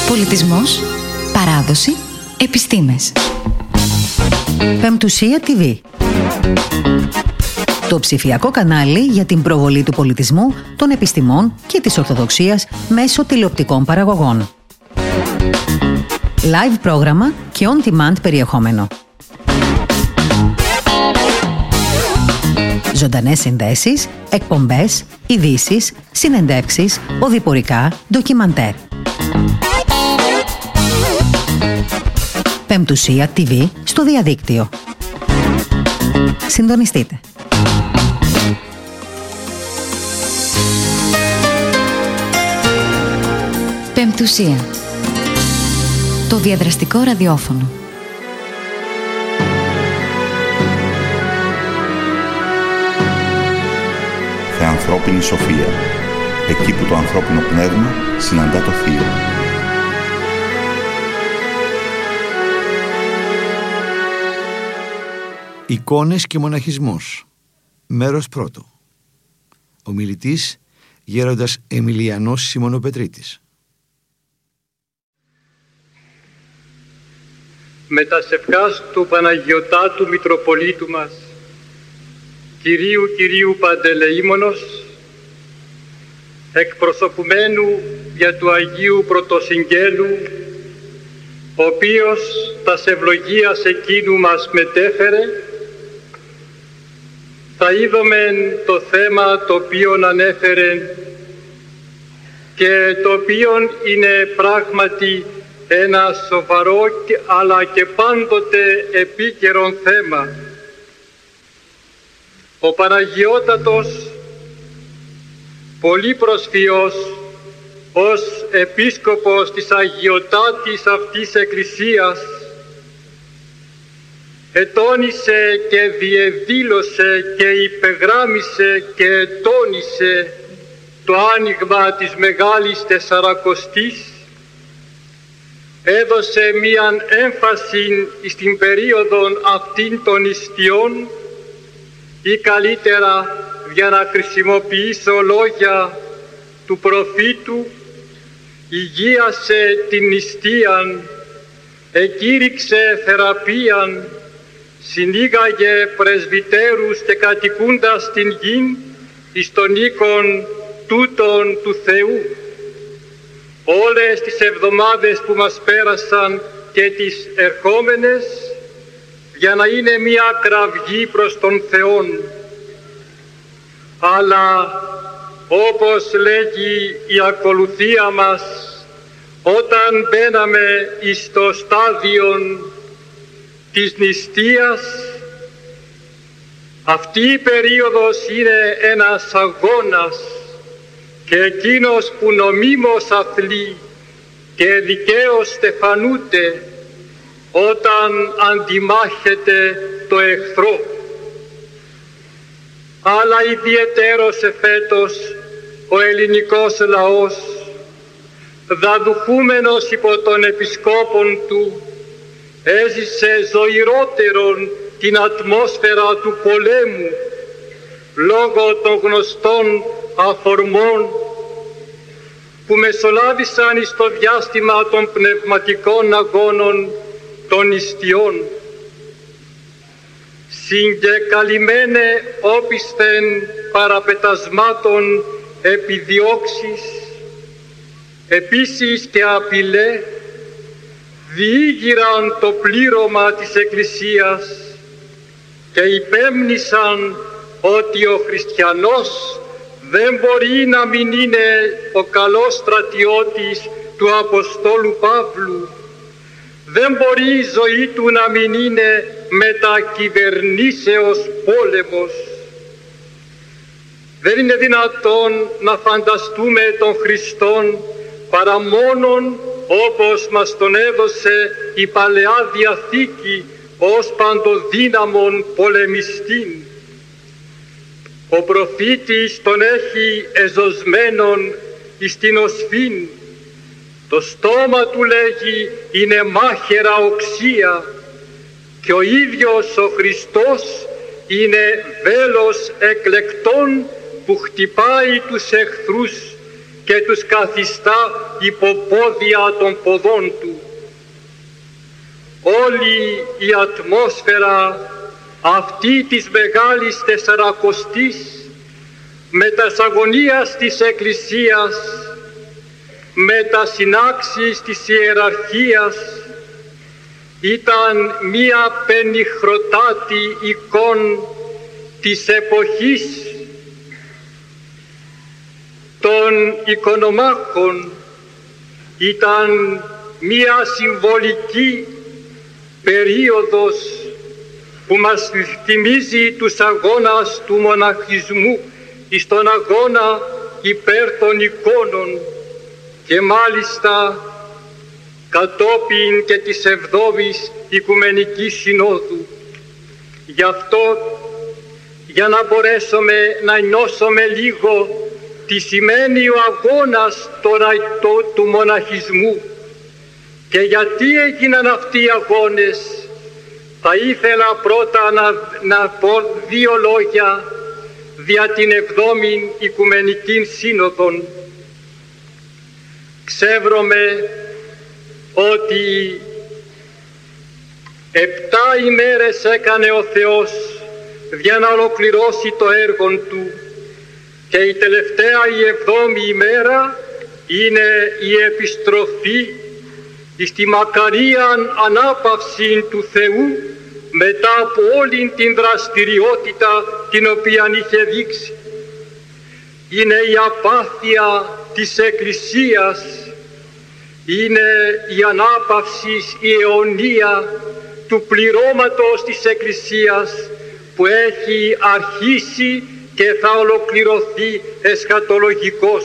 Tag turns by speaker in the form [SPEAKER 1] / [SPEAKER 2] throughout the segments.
[SPEAKER 1] Πολιτισμός, παράδοση, επιστήμες.
[SPEAKER 2] Πεμπτουσία TV. Το ψηφιακό κανάλι για την προβολή του πολιτισμού, των επιστημών και της Ορθοδοξίας μέσω τηλεοπτικών παραγωγών. Live πρόγραμμα και on-demand περιεχόμενο. Ζωντανές συνδέσεις, εκπομπές, ειδήσεις, συνεντεύξεις, οδηπορικά, ντοκιμαντέρ. Πεμπτουσία TV στο διαδίκτυο. Συντονιστείτε.
[SPEAKER 1] Πεμπτουσία. Το διαδραστικό ραδιόφωνο.
[SPEAKER 3] Θεανθρώπινη σοφία. Εκεί που το ανθρώπινο πνεύμα συναντά το θείο.
[SPEAKER 4] Εικόνες και μοναχισμός. Μέρος πρώτο. Ομιλητής γέροντας Εμιλιανός Σιμωνοπετρίτης.
[SPEAKER 5] Με τα σευκάς του Παναγιωτάτου Μητροπολίτου μας, Κυρίου Παντελεήμονος, εκπροσωπουμένου για του Αγίου Πρωτοσυγγέλου, ο οποίος τας ευλογίας εκείνου μας μετέφερε, θα είδομεν το θέμα το οποίον ανέφερε και το οποίον είναι πράγματι ένα σοβαρό αλλά και πάντοτε επίκαιρον θέμα. Ο Παναγιώτατος, πολύ προσφυός, ως επίσκοπος της αγιωτάτης αυτής Εκκλησίας, ετώνησε και διεδήλωσε και υπεγράμμισε και τόνισε το άνοιγμα της Μεγάλης Τεσσαρακοστής, έδωσε μίαν έμφαση στην περίοδο αυτήν των ιστιών, ή καλύτερα για να χρησιμοποιήσω λόγια του προφήτου, υγείασε την νηστείαν, εκήρυξε θεραπείαν, συνήγαγε πρεσβυτέρους και κατοικούντας την γην εις των οίκων τούτων του Θεού. Όλες τις εβδομάδες που μας πέρασαν και τις ερχόμενες, για να είναι μια κραυγή προς τον Θεόν. Αλλά όπως λέγει η ακολουθία μας, όταν μπαίναμε εις το στάδιο της νηστείας, αυτή η περίοδος είναι ένας αγώνας και εκείνος που νομίμως αθλεί και δικαίως στεφανούται όταν αντιμάχεται το εχθρό. Αλλά ιδιαιτέρως εφέτος ο ελληνικός λαός, δαδουχούμενος υπό των επισκόπων του, έζησε ζωηρότερον την ατμόσφαιρα του πολέμου λόγω των γνωστών αφορμών που μεσολάβησαν εις το διάστημα των πνευματικών αγώνων των νηστειών. Συγκεκαλυμμένε όπισθεν παραπετασμάτων επιδιώξεις, επίσης και απειλέ, διήγηραν το πλήρωμα της Εκκλησίας και υπέμνησαν ότι ο χριστιανός δεν μπορεί να μην είναι ο καλός στρατιώτης του Αποστόλου Παύλου, δεν μπορεί η ζωή του να μην είναι μετακυβερνήσεως πόλεμος. Δεν είναι δυνατόν να φανταστούμε τον Χριστόν παρά μόνον όπως μας τον έδωσε η Παλαιά Διαθήκη ως παντοδύναμον πολεμιστήν. Ο προφήτης τον έχει εζωσμένον εις την οσφήν. Το στόμα του λέγει είναι μάχαιρα οξία και ο ίδιος ο Χριστός είναι βέλος εκλεκτών που χτυπάει τους εχθρούς και τους καθιστά υποπόδια των ποδών του. Όλη η ατμόσφαιρα αυτή της Μεγάλης Τεσσαρακοστής με τας αγωνίας της Εκκλησίας, με τα συνάξεις της ιεραρχίας, ήταν μία πενιχροτάτη εικόν της εποχής των οικονομάχων, ήταν μία συμβολική περίοδος που μας θυμίζει τους αγώνας του μοναχισμού στον αγώνα υπέρ των εικόνων, και μάλιστα κατόπιν και της 7ης Οικουμενικής Συνόδου. Γι' αυτό, για να μπορέσουμε να νιώσουμε λίγο τι σημαίνει ο αγώνας του μοναχισμού και γιατί έγιναν αυτοί οι αγώνες, θα ήθελα πρώτα να πω δύο λόγια δια την 7η Οικουμενική Σύνοδον. Ξεύρωμε ότι 7 ημέρες έκανε ο Θεός για να ολοκληρώσει το έργο του, και η τελευταία, η 7η ημέρα, είναι η επιστροφή στη μακαρίαν ανάπαυση του Θεού μετά από όλη την δραστηριότητα την οποία είχε δείξει. Είναι η απάθεια της Εκκλησίας, είναι η ανάπαυση, η αιωνία του πληρώματος της Εκκλησίας που έχει αρχίσει και θα ολοκληρωθεί εσχατολογικώς.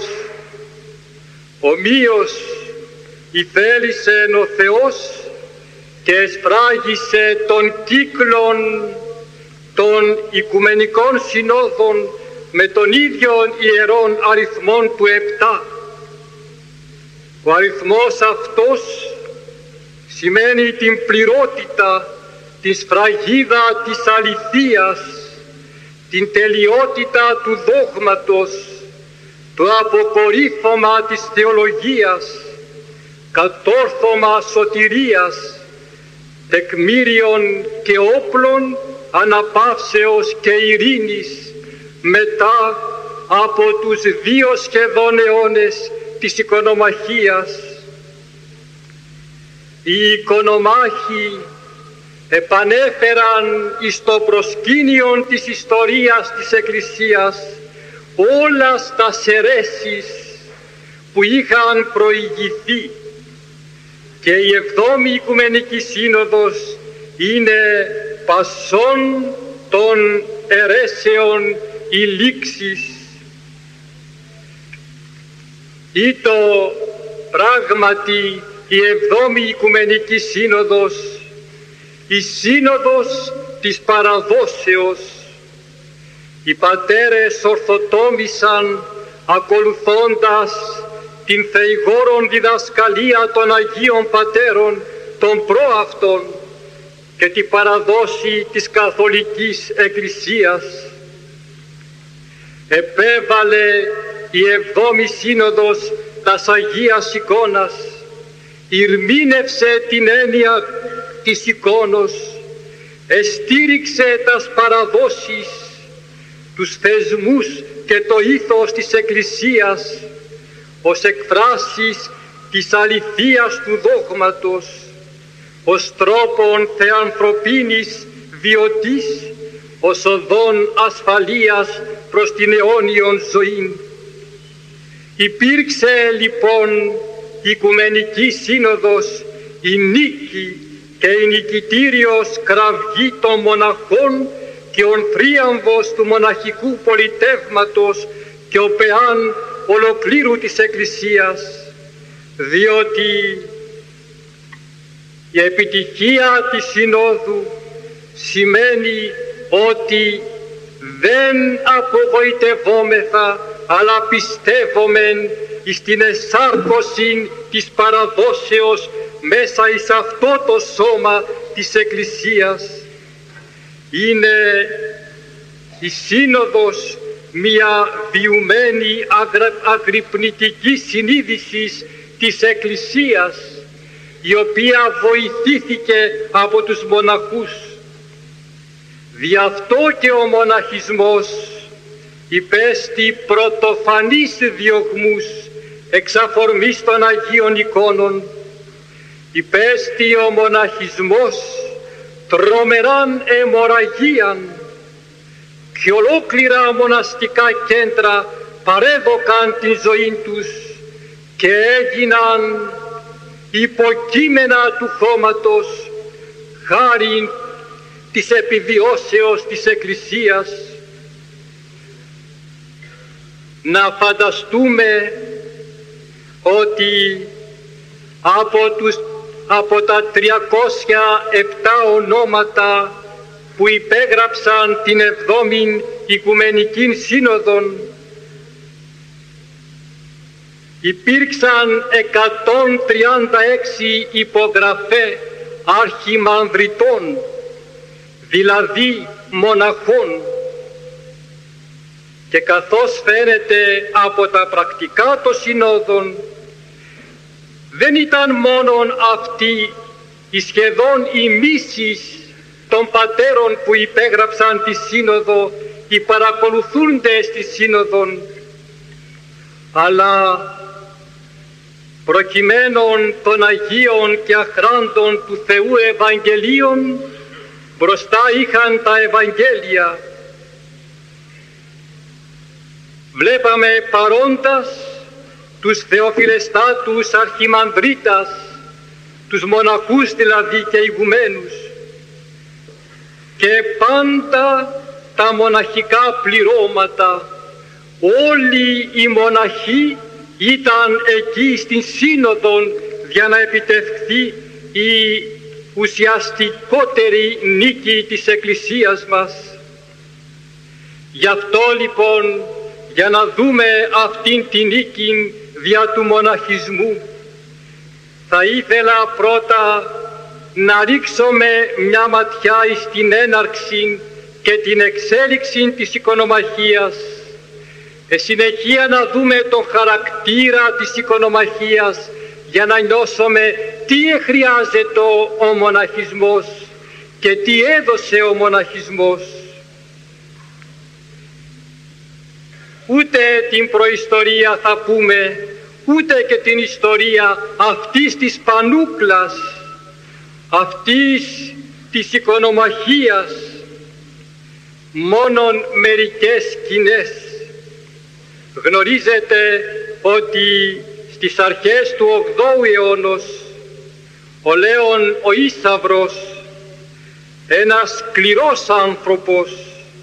[SPEAKER 5] Ομοίως ηθέλησε ο Θεός και εσφράγισε των κύκλων των Οικουμενικών Συνόδων με τον ίδιο ιερόν αριθμόν του 7. Ο αριθμός αυτός σημαίνει την πληρότητα, τη σφραγίδα της αληθείας, την τελειότητα του δόγματος, το αποκορύφωμα της θεολογίας, κατόρθωμα σωτηρίας, τεκμήριων και όπλων αναπαύσεως και ειρήνης μετά από τους 2 σχεδόν αιώνες της οικονομαχίας. Οι οικονομάχοι επανέφεραν εις το προσκήνιο της ιστορίας της Εκκλησίας όλα τα αιρέσεις που είχαν προηγηθεί, και η 7η Οικουμενική Σύνοδος είναι πασών των αιρέσεων η λήξης. Ήτο πράγματι η 7η Οικουμενική Σύνοδος, η Σύνοδος της παραδόσεως. Οι πατέρες ορθοτόμησαν ακολουθώντας την θεηγόρον διδασκαλία των Αγίων Πατέρων των προαυτών και την παραδόση της Καθολικής Εκκλησίας. Επέβαλε η 7η Σύνοδος τας Αγίας εικόνας, ηρμήνευσε την έννοια της εικόνος, εστήριξε τας παραδόσεις, τους θεσμούς και το ήθος της Εκκλησίας ως εκφράσεις της αληθείας του δόγματος, ως τρόπον θεανθρωπίνης βιωτής, ως οδόν ασφαλείας προς την αιώνιον ζωήν. Υπήρξε λοιπόν η Οικουμενική Σύνοδος η νίκη και η νικητήριος κραυγή των μοναχών και ο θρίαμβος του μοναχικού πολιτεύματος και ο πεάν ολοκλήρου της Εκκλησίας, διότι η επιτυχία της Συνόδου σημαίνει ότι δεν απογοητευόμεθα, αλλά πιστεύομεν στην εσάρκωση της παραδόσεως μέσα εις αυτό το σώμα της Εκκλησίας. Είναι η Σύνοδος μια βιωμένη αγρυπνητική συνείδηση της Εκκλησίας, η οποία βοηθήθηκε από τους μοναχούς. Δι' αυτό και ο μοναχισμός υπέστη πρωτοφανείς διωγμούς εξ αφορμής των Αγίων εικόνων. Υπέστη ο μοναχισμός τρομεράν αιμορραγίαν και ολόκληρα μοναστικά κέντρα παρέδωκαν την ζωή τους και έγιναν υποκείμενα του χώματος χάριν της επιβιώσεως της Εκκλησίας. Να φανταστούμε ότι από τα 307 ονόματα που υπέγραψαν την 7η Οικουμενική Σύνοδον, υπήρξαν 136 υπογραφές αρχιμανδριτών, δηλαδή μοναχών, και καθώς φαίνεται από τα πρακτικά των συνόδων, δεν ήταν μόνον αυτοί οι σχεδόν οι μίσεις των πατέρων που υπέγραψαν τη Σύνοδο, οι παρακολουθούντες τη Σύνοδον, αλλά προκειμένων των Αγίων και αχράντων του Θεού Ευαγγελίων, μπροστά είχαν τα Ευαγγέλια. Βλέπαμε παρόντας τους θεοφιλεστάτους αρχιμανδρίτας, τους μοναχούς δηλαδή και ηγουμένους, και πάντα τα μοναχικά πληρώματα. Όλοι οι μοναχοί ήταν εκεί στην Σύνοδο για να επιτευχθεί η ουσιαστικότερη νίκη της Εκκλησίας μας. Γι' αυτό λοιπόν, για να δούμε αυτήν την νίκη δια του μοναχισμού, θα ήθελα πρώτα να ρίξουμε μια ματιά στην έναρξη και την εξέλιξη της οικονομαχίας. Συνεχεία να δούμε τον χαρακτήρα της οικονομαχίας για να νιώσουμε τι χρειάζεται ο μοναχισμός και τι έδωσε ο μοναχισμός. Ούτε την προϊστορία θα πούμε, ούτε και την ιστορία αυτής της πανούκλας, αυτής της οικονομαχίας, μόνον μερικές σκηνές. Γνωρίζετε ότι στις αρχές του 8ου αιώνος ο Λέων ο Ίσαυρος, ένας σκληρός άνθρωπος,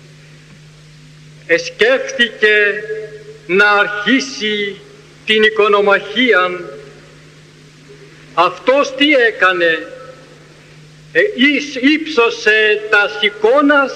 [SPEAKER 5] σκέφτηκε να αρχίσει την οικονομαχία. Αυτός τι έκανε? Ύψωσε τα εικόνας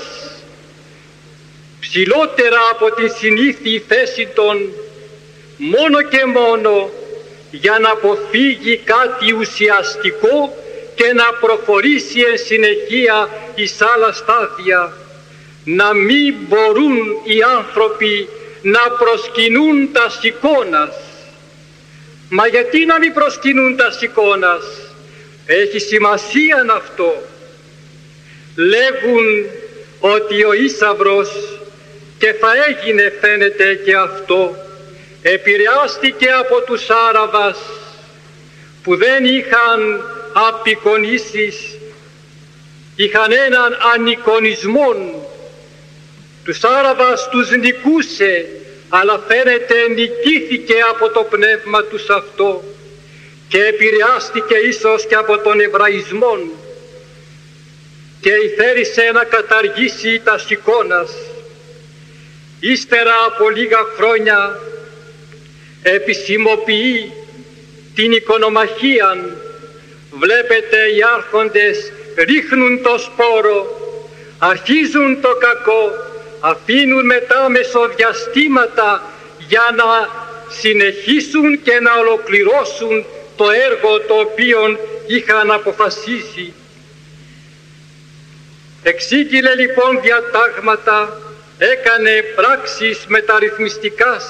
[SPEAKER 5] ψηλότερα από την συνήθη θέση των, μόνο και μόνο για να αποφύγει κάτι ουσιαστικό και να προχωρήσει εν συνεχεία εις άλλα στάδια, να μην μπορούν οι άνθρωποι να προσκυνούν τα εικόνας. Μα γιατί να μην προσκυνούν τα εικόνας? Έχει σημασία αυτό. Λέγουν ότι ο Ίσαυρος, και θα έγινε φαίνεται και αυτό, επηρεάστηκε από τους Άραβας που δεν είχαν απεικονίσεις, είχαν έναν ανεικονισμό. Τους Άραβας τους νικούσε, αλλά φαίνεται νικήθηκε από το πνεύμα τους αυτό και επηρεάστηκε ίσως και από τον Εβραϊσμό και ηθέρισε να καταργήσει τα εικόνας. Ύστερα από λίγα χρόνια επισημοποιεί την οικονομαχία. Βλέπετε, οι άρχοντες ρίχνουν το σπόρο, αρχίζουν το κακό, αφήνουν μετά μεσοδιαστήματα για να συνεχίσουν και να ολοκληρώσουν το έργο το οποίο είχαν αποφασίσει. Εξήγηλε λοιπόν διατάγματα, έκανε πράξεις μεταρρυθμιστικάς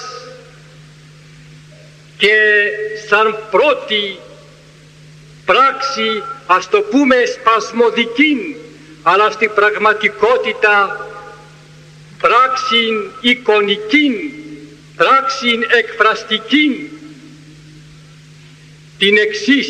[SPEAKER 5] και σαν πρώτη πράξη, ας το πούμε σπασμωδική, αλλά στην πραγματικότητα πράξην εικονικήν, πράξην εκφραστικήν, την εξής: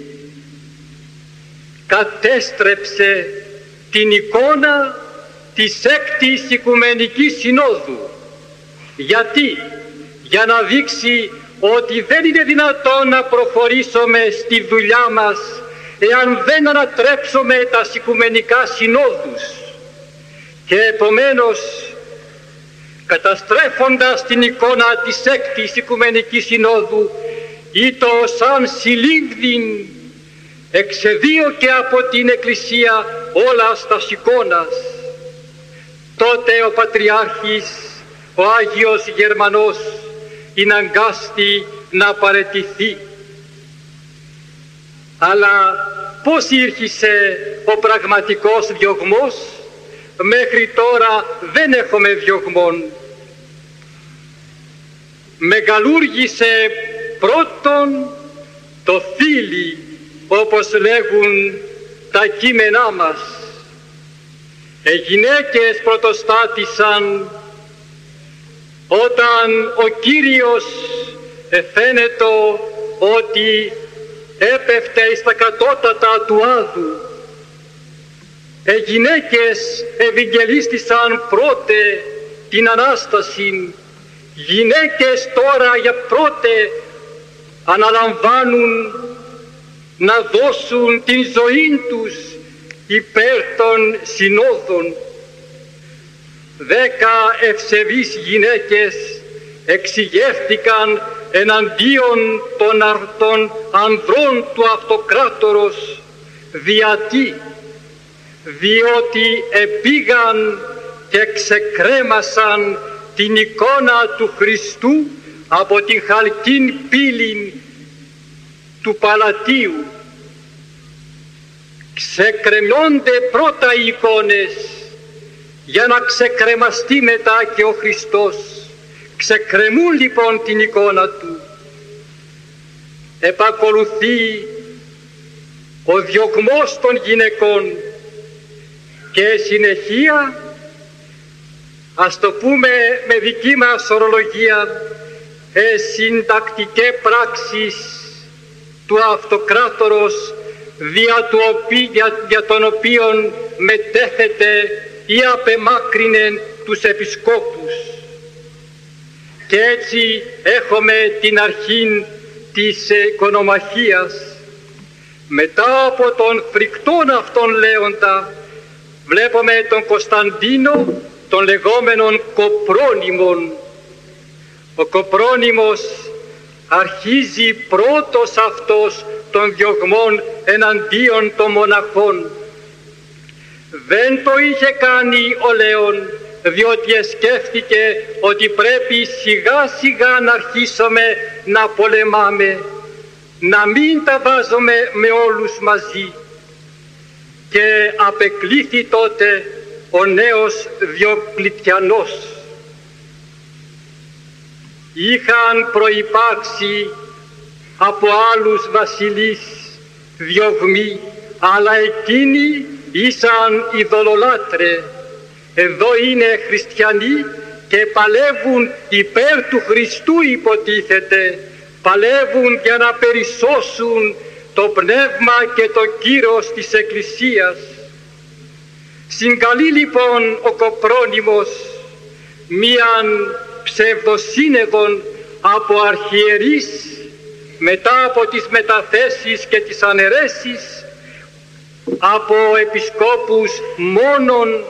[SPEAKER 5] κατέστρεψε την εικόνα της Έκτης Οικουμενικής Συνόδου. Γιατί? Για να δείξει ότι δεν είναι δυνατόν να προχωρήσουμε στη δουλειά μας εάν δεν ανατρέψουμε τα Οικουμενικά Συνόδους. Και επομένως, καταστρέφοντας την εικόνα της Έκτης Οικουμενικής Συνόδου, ήτο σαν συλλήβδην εξεδίωκε από την Εκκλησία όλα στα εικόνας. Τότε ο Πατριάρχης, ο Άγιος Γερμανός, είναι αγκάστη να παραιτηθεί. Αλλά πώς ήρχισε ο πραγματικός διωγμός? Μέχρι τώρα δεν έχουμε διωγμόν. μεγαλούργησε πρώτον το θήλυ, όπως λέγουν τα κείμενά μας. Οι γυναίκες πρωτοστάτησαν όταν ο Κύριος φαίνεται ότι έπεφτε στα κατώτατα του Άδου. Οι γυναίκες ευαγγελίστησαν πρώτε την Ανάσταση. Γυναίκες τώρα για πρώτε αναλαμβάνουν να δώσουν την ζωή τους υπέρ των συνόδων. 10 ευσεβείς γυναίκες εξηγεύτηκαν εναντίον των ανδρών του αυτοκράτορος. Γιατί? Διότι επήγαν και ξεκρέμασαν την εικόνα του Χριστού από την χαλκήν πύλη του Παλατίου. Ξεκρεμιώνται πρώτα οι εικόνες για να ξεκρεμαστεί μετά και ο Χριστός. Ξεκρεμούν λοιπόν την εικόνα του. Επακολουθεί ο διωγμός των γυναικών και συνεχεία, ας το πούμε με δική μας ορολογία, συντακτικές πράξεις του αυτοκράτορος δια των οποίων μετέθεται ή απεμάκρυνε τους επισκόπους. Και έτσι έχουμε την αρχή της οικονομαχίας. Μετά από τον φρικτόν αυτόν λέοντα βλέπουμε τον Κωνσταντίνο, τον λεγόμενον Κοπρόνημον. Ο Κοπρόνημος αρχίζει πρώτος αυτός των διωγμών εναντίον των μοναχών. Δεν το είχε κάνει ο Λέων, διότι σκέφτηκε ότι πρέπει σιγά σιγά να αρχίσουμε να πολεμάμε, να μην τα βάζουμε με όλους μαζί. Και απεκλήθη τότε ο νέος Διοκλητιανός. Είχαν προϋπάρξει από άλλους βασιλείς διωγμοί, αλλά εκείνοι ήσαν ειδωλολάτρε. Εδώ είναι χριστιανοί και παλεύουν υπέρ του Χριστού, υποτίθεται. Παλεύουν για να περισσώσουν το πνεύμα και το κύρος της Εκκλησίας. Συγκαλεί λοιπόν ο Κοπρόνημος μίαν ψευδοσύνεδον από αρχιερείς μετά από τις μεταθέσεις και τις αναιρέσεις, από επισκόπους μόνον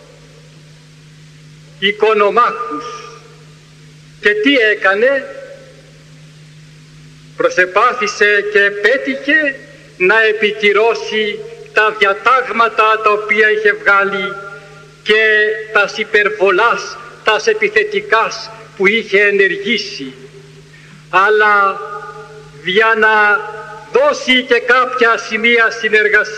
[SPEAKER 5] οικονομάχους. Και τι έκανε? Προσεπάθησε και πέτυχε να επικυρώσει τα διατάγματα τα οποία είχε βγάλει και τας υπερβολάς, τας επιθετικάς που είχε ενεργήσει. Αλλά για να δώσει και κάποια σημεία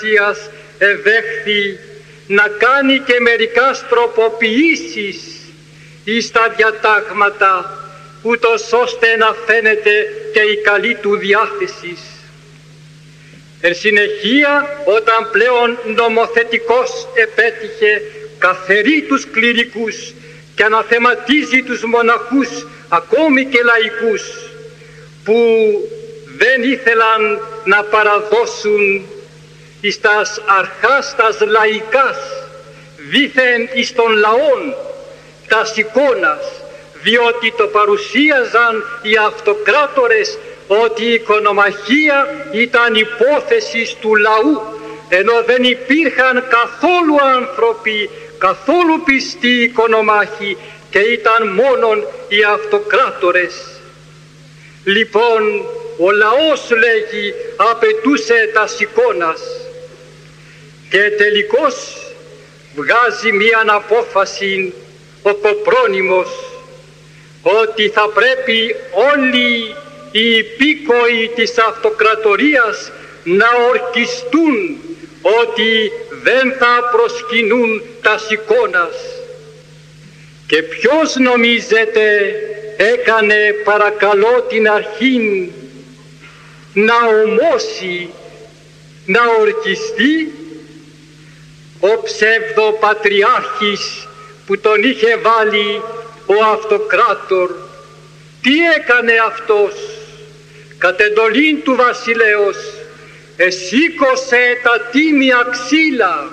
[SPEAKER 5] συνεργασίας εδέχθη να κάνει και μερικάς τροποποιήσεις εις τα διατάγματα, ούτως ώστε να φαίνεται και η καλή του διάθεση. Εν συνεχεία, όταν πλέον νομοθετικός επέτυχε, καθερεί τους κληρικούς και αναθεματίζει τους μοναχούς, ακόμη και λαϊκούς, που δεν ήθελαν να παραδώσουν εις τας αρχάς τας λαϊκάς, δήθεν εις των λαών τας εικόνας, διότι το παρουσίαζαν οι αυτοκράτορες ότι η οικονομαχία ήταν υπόθεση του λαού, ενώ δεν υπήρχαν καθόλου άνθρωποι, καθόλου πιστοί οικονομάχοι και ήταν μόνον οι αυτοκράτορες. Λοιπόν, ο λαός, λέγει, απαιτούσε τας εικόνας και τελικώς βγάζει μίαν απόφαση ο Κοπρόνημος ότι θα πρέπει όλοι οι υπήκοοι της αυτοκρατορίας να ορκιστούν ότι δεν θα προσκυνούν τας εικόνας. Και ποιος νομίζετε έκανε παρακαλώ την αρχήν να ομώσει, να ορκιστεί? Ο ψευδοπατριάρχης που τον είχε βάλει ο αυτοκράτορ. Τι έκανε αυτός? Κατ' εντολήν του βασιλέως εσήκωσε τα τίμια ξύλα,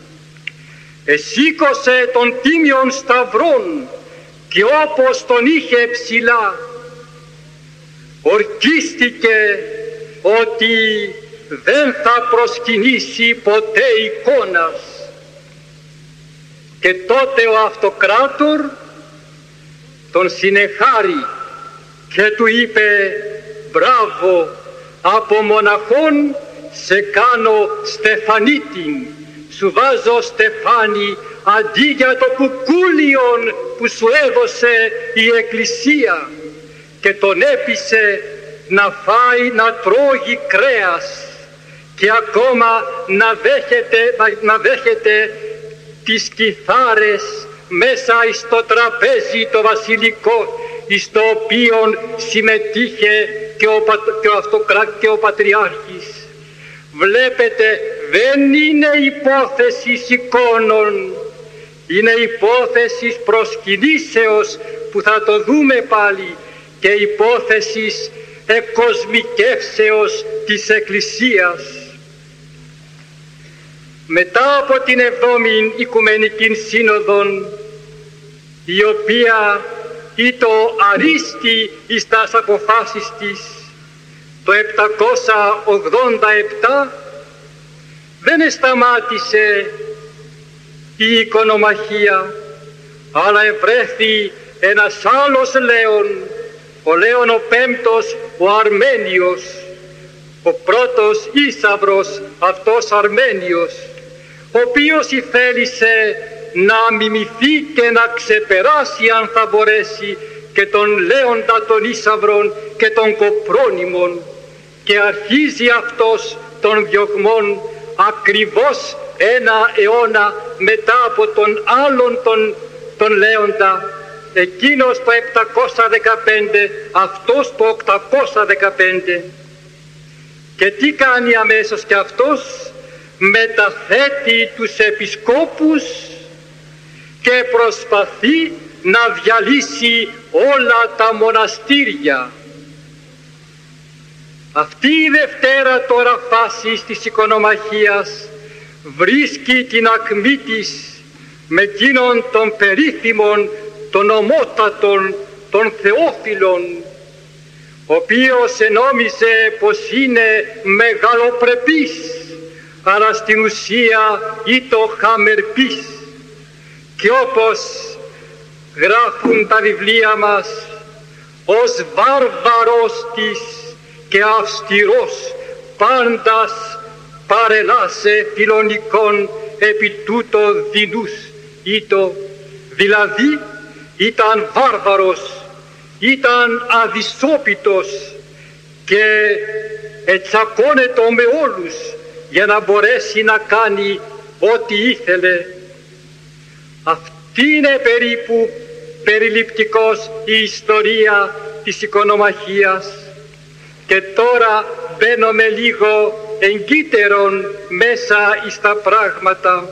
[SPEAKER 5] εσήκωσε των τίμιων σταυρών και όπως τον είχε ψηλά ορκίστηκε ότι δεν θα προσκυνήσει ποτέ εικόνας. Και τότε ο αυτοκράτορ τον συνεχάρει και του είπε «Μπράβο, από μοναχόν σε κάνω στεφανίτην, σου βάζω στεφάνι αντί για το κουκούλιον που σου έδωσε η Εκκλησία», και τον έπεισε να φάει, να τρώγει κρέας και ακόμα να δέχεται τις κιθάρες μέσα στο τραπέζι το βασιλικό, στο οποίο συμμετείχε και ο Πατριάρχης. Βλέπετε, δεν είναι υπόθεση εικόνων, είναι υπόθεση προσκυνήσεως που θα το δούμε πάλι, και υπόθεση εκοσμικεύσεως της Εκκλησίας. Μετά από την 7η Οικουμενική Σύνοδον, η οποία ήτο αρίστη εις τας αποφάσεις της το 787, δεν σταμάτησε η οικονομαχία, αλλά ευρέθη ένας άλλος Λέων, ο Λέων ο Πέμπτος, ο Αρμένιος, ο πρώτος Ίσαυρος, αυτός Αρμένιος, ο οποίος θέλησε να μιμηθεί και να ξεπεράσει, αν θα μπορέσει, και τον Λέοντα των Ίσαυρων και των Κοπρόνημων, και αρχίζει αυτός των διωγμών ακριβώς 1 αιώνα μετά από τον άλλον τον Λέοντα, εκείνος το 715, αυτός το 815. Και τι κάνει αμέσως και αυτός? Μεταθέτει τους επισκόπους και προσπαθεί να διαλύσει όλα τα μοναστήρια. Αυτή η δευτέρα τώρα φάση της οικονομαχίας βρίσκει την ακμή της με εκείνον των περίφημων, των ομότατων, των Θεόφιλων, ο οποίος ενόμιζε πως είναι μεγαλοπρεπής, αλλά στην ουσία ήτο χαμερπής. Και όπως γράφουν τα βιβλία μας, ως βάρβαρος της και αυστηρός πάντας παρελάσε φιλονικών επί τούτο δεινούς ήτο, δηλαδή ήταν βάρβαρος, ήταν αδυσόπιτος και ετσακώνετο με όλους για να μπορέσει να κάνει ό,τι ήθελε. Αυτή είναι περίπου περιληπτικός η ιστορία της οικονομαχίας και τώρα μπαίνουμε λίγο εγκύτερον μέσα εις τα πράγματα.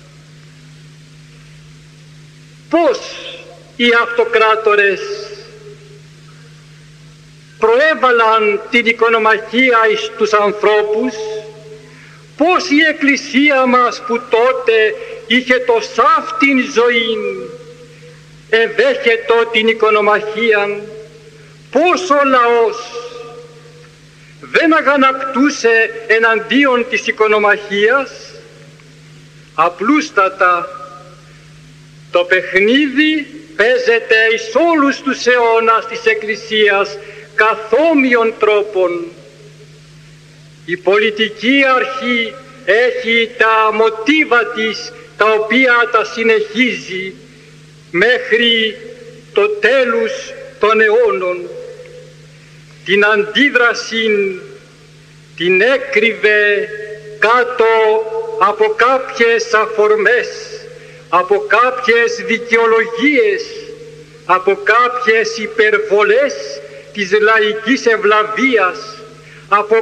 [SPEAKER 5] Πώς οι αυτοκράτορες προέβαλαν την οικονομαχία εις τους ανθρώπους, πώς η Εκκλησία μας που τότε είχε το σάφτην ζωήν εδέχετο την οικονομαχία, πώς ο λαός δεν αγανακτούσε εναντίον της οικονομαχίας. Απλούστατα το παιχνίδι παίζεται εις όλους τους αιώνας της Εκκλησίας καθόμοιων τρόπων. Η πολιτική αρχή έχει τα μοτίβα της, τα οποία τα συνεχίζει μέχρι το τέλος των αιώνων. Την αντίδραση την έκρυβε κάτω από κάποιες αφορμές, από κάποιες δικαιολογίες, από κάποιες υπερβολές της λαϊκής ευλαβίας, από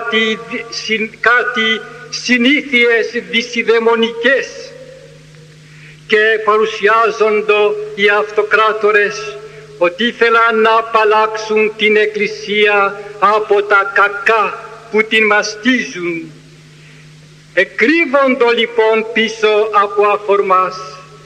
[SPEAKER 5] κάτι συνήθειες δυσιδαιμονικές, και παρουσιάζονται οι αυτοκράτορες ότι ήθελαν να απαλλάξουν την Εκκλησία από τα κακά που την μαστίζουν. Εκρύβονται λοιπόν πίσω από αφορμάς,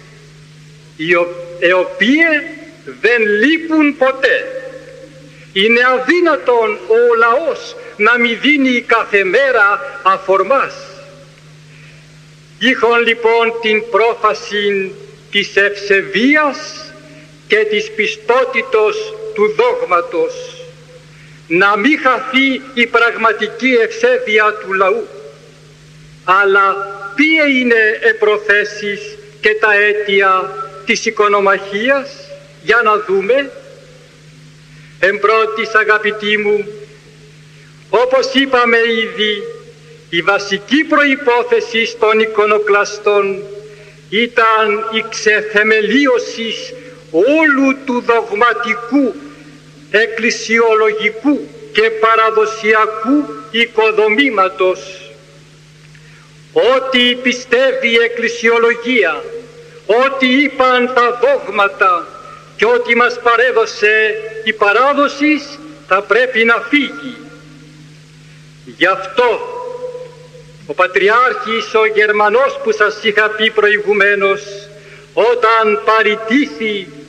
[SPEAKER 5] οι οποίες δεν λείπουν ποτέ. Είναι αδύνατον ο λαός να μη δίνει κάθε μέρα αφορμάς. Είχαν λοιπόν την πρόφαση της ευσεβίας και της πιστότητος του δόγματος, να μην χαθεί η πραγματική ευσέβεια του λαού. Αλλά ποια είναι οι προθέσεις και τα αίτια της οικονομαχίας? Για να δούμε. Εν πρώτης, αγαπητοί μου, όπως είπαμε ήδη, η βασική προϋπόθεση των εικονοκλαστών ήταν η ξεθεμελίωση όλου του δογματικού, εκκλησιολογικού και παραδοσιακού οικοδομήματος. Ό,τι πιστεύει η εκκλησιολογία, ό,τι είπαν τα δόγματα και ό,τι μας παρέδωσε η παράδοση θα πρέπει να φύγει. Γι' αυτό ο Πατριάρχης ο Γερμανός που σας είχα πει προηγουμένως, όταν παρητήθη